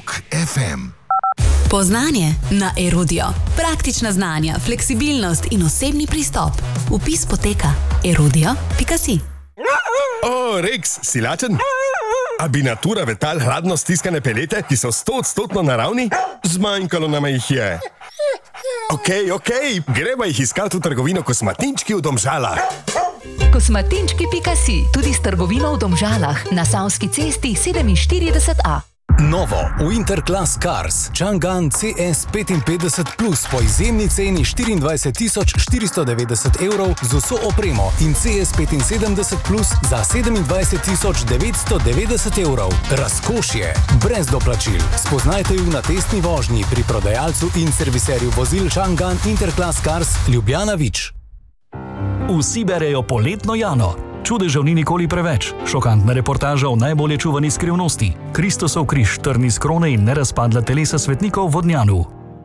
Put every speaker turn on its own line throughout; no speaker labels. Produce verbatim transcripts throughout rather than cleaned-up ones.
Rock ef em.
Poznanje na Erudio. Praktična znanja, fleksibilnost in osebni pristop. Vpis poteka erudio pika si.
O, Rex, si lačen? A bi natura vetal hladno stiskane pelete, ki so sto odstotno naravni? Zmanjkalo nama jih je. Okej, okej, greva jih iskati v trgovino Kosmatinčki v Domžalah.
Kosmatinčki pika si, tudi s trgovino v Domžalah, na Savski cesti sedeminštirideset A.
Novo Winter Class Cars Chang'an C S petinpetdeset plus po izjemni ceni štiriindvajset tisoč štiristo devetdeset evrov z vso opremo in C S petinsedemdeset plus za sedemindvajset tisoč devetsto devetdeset evrov. Razkošje, brez doplačil. Spoznajte ju na testni vožnji pri prodajalcu in serviserju vozil Chang'an Interclass Cars Ljubljana Vič.
Vsi berejo poletno Jano. Čudežev ni nikoli preveč. Šokantna reportaža o najbolje čuvani skrivnosti. Kristusov križ, trni z krone in nerazpadla telesa svetnikov v Vodnjanu.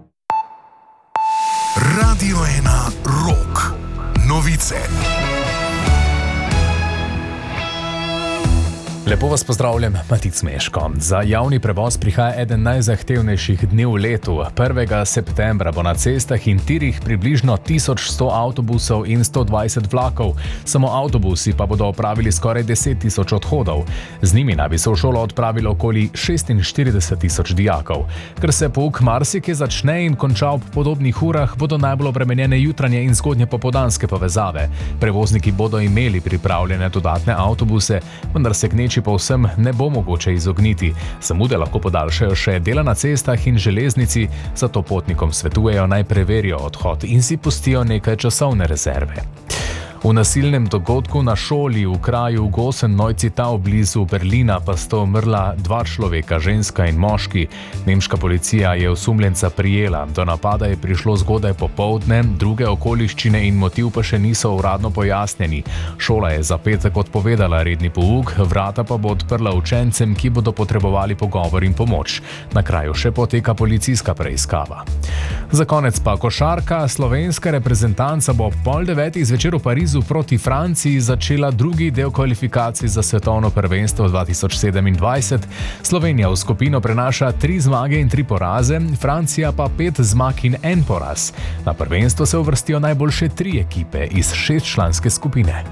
Radio ena Rock. Novice.
Lepo vas pozdravljam, Matic Meško. Za javni prevoz prihaja eden najzahtevnejših dni v letu. prvega septembra bo na cestah in tirih približno tisoč sto avtobusov in sto dvajset vlakov. Samo avtobusi pa bodo opravili skoraj deset tisoč odhodov. Z njimi naj bi se v šolo odpravilo okoli šestinštirideset tisoč dijakov. Ker se pouk marsikje začne in konča ob podobnih urah, bodo najbolj obremenjene jutranje in zgodnje popoldanske povezave. Prevozniki bodo imeli pripravljene dodatne avtobuse, vendar se k neči povsem ne bo mogoče izogniti. Zamude lahko podaljšajo še dela na cestah in železnici, zato potnikom svetujejo naj preverijo odhod in si pustijo nekaj časovne rezerve. V nasilnem dogodku na šoli v kraju Gosen-Neuzittau blizu Berlina pa sta umrla dva človeka, ženska in moški. Nemška policija je osumljenca prijela. Do napada je prišlo zgodaj popoldne, druge okoliščine in motiv pa še niso uradno pojasnjeni. Šola je za petek odpovedala redni pouk, vrata pa bo odprla učencem, ki bodo potrebovali pogovor in pomoč. Na kraju še poteka policijska preiskava. Za konec pa košarka. Slovenska reprezentanca bo ob pol devetih zvečer v Parizu proti Franciji začela drugi del kvalifikacij za svetovno prvenstvo dva tisoč sedemindvajset. Slovenija v skupino prenaša tri zmage in tri poraze, Francija pa pet zmag in en poraz. Na prvenstvo se uvrstijo najboljše tri ekipe iz šestčlanske skupine.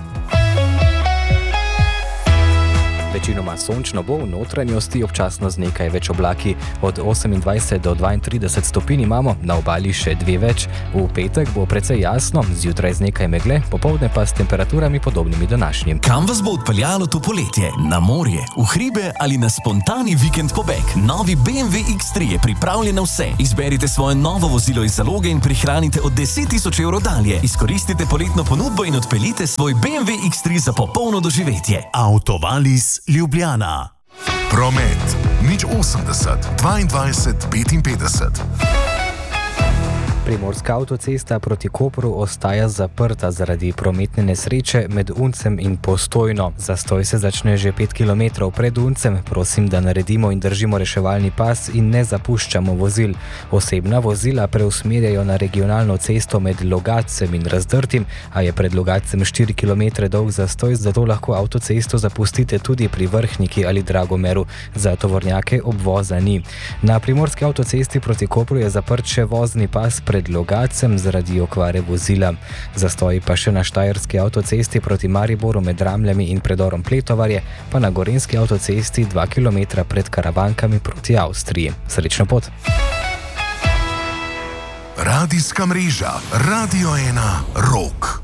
Večinoma sončno bo, v notranjosti občasno z nekaj več oblaki. Od osemindvajset do dvaintrideset stopinj imamo, na obali še dve več. V petek bo precej jasno, zjutraj z nekaj megle, popoldne pa s temperaturami podobnimi današnjim.
Kam vas bo odpeljalo to poletje? Na morje, v hribe ali na spontani vikend pobeg? Novi B M W X tri je pripravljen na vse. Izberite svoje novo vozilo iz zaloge in prihranite od deset tisoč evrov dalje. Izkoristite poletno ponudbo in odpeljite svoj B M W X tri za popolno doživetje.
Autovalis Ljubljana. Promet nič osemdeset dvaindvajset petinpetdeset.
Primorska avtocesta proti Kopru ostaja zaprta zaradi prometne nesreče med Uncem in Postojno. Zastoj se začne že pet kilometrov pred Uncem. Prosim, da naredimo in držimo reševalni pas in ne zapuščamo vozil. Osebna vozila preusmerjajo na regionalno cesto med Logatcem in Razdrtim, a je pred Logatcem štiri kilometre dolg zastoj, zato lahko avtocesto zapustite tudi pri Vrhniki ali Dragomeru. Za tovornjake obvoza ni. Na primorski avtocesti proti Kopru je zaprt še vozni pas pred Logatcem zaradi okvare vozila. Zastoji pa še na štajerski avtocesti proti Mariboru med Ramljami in predorom Pletovarje, pa na gorenjski avtocesti dva kilometra pred Karavankami proti Avstriji. Srečno pot!
Radijska mreža Radio ena Rock.